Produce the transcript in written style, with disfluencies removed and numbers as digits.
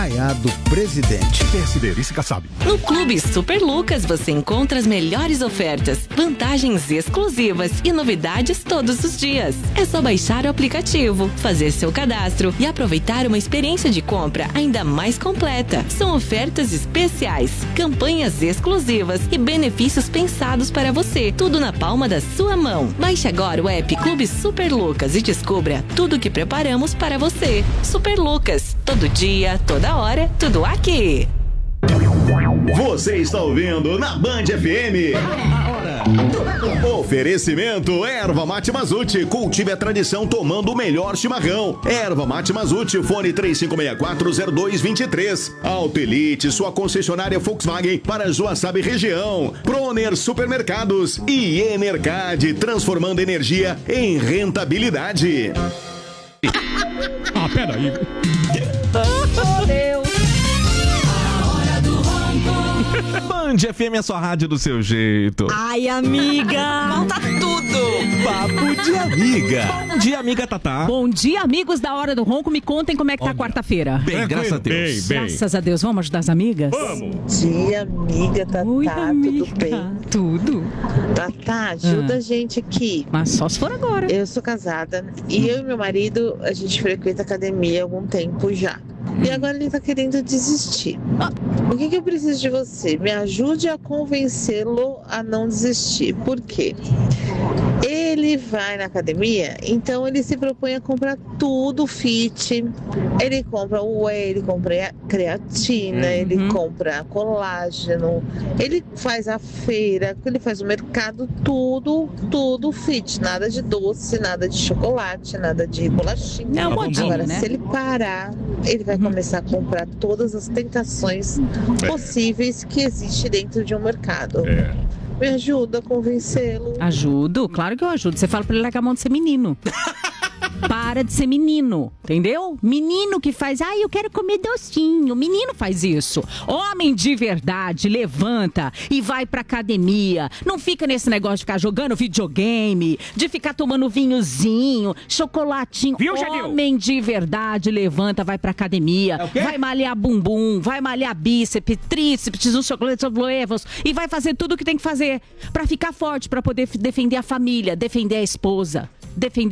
do presidente. Persiderice Kassab. No Clube Super Lucas você encontra as melhores ofertas, vantagens exclusivas e novidades todos os dias. É só baixar o aplicativo, fazer seu cadastro e aproveitar uma experiência de compra ainda mais completa. São ofertas especiais, campanhas exclusivas e benefícios pensados para você. Tudo na palma da sua mão. Baixe agora o app Clube Super Lucas e descubra tudo que preparamos para você. Super Lucas, todo dia, toda hora, tudo aqui. Você está ouvindo na Band FM. Oferecimento Erva Mate Mazute. Cultive a tradição tomando o melhor chimarrão. Erva Mate Mazute, fone 35640223. Auto Elite, sua concessionária Volkswagen para Joaçaba e região. Proner Supermercados e Enercad, transformando energia em rentabilidade. Peraí. Oh, Deus. Band FM é sua rádio do seu jeito. Ai, amiga. Conta tudo. Papo de amiga. Bom dia, amiga Tatá. Bom dia, amigos da Hora do Ronco. Me contem como é que tá quarta-feira. Bem, graças a Deus. Bem. Graças a Deus. Vamos ajudar as amigas? Vamos. Bom dia, amiga Tatá. Oi, amiga. Tudo bem? Tudo. Tatá, ajuda a gente aqui. Mas só se for agora. Eu sou casada e eu e meu marido, a gente frequenta academia há algum tempo já. E agora ele tá querendo desistir. O que eu preciso de você? Me ajude a convencê-lo a não desistir. Por quê? Ele vai na academia, então ele se propõe a comprar tudo fit. Ele compra whey, ele compra creatina, ele compra colágeno, ele faz a feira, ele faz o mercado, tudo fit. Nada de doce, nada de chocolate, nada de bolachinha. É um modinho, Agora, né? se ele parar, ele vai começar a comprar todas as tentações possíveis que existem dentro de um mercado. Me ajuda a convencê-lo. Ajudo? Claro que eu ajudo. Você fala pra ele largar a mão de ser menino. Para de ser menino, entendeu? Menino que faz, eu quero comer docinho. Menino faz isso. Homem de verdade, levanta e vai pra academia. Não fica nesse negócio de ficar jogando videogame, de ficar tomando vinhozinho, chocolatinho. Viu, Jadil? Homem de verdade, levanta, vai pra academia. Vai malhar bumbum, vai malhar bíceps, tríceps, um chocolate ovos e vai fazer tudo o que tem que fazer pra ficar forte, pra poder defender a família, defender a esposa, defender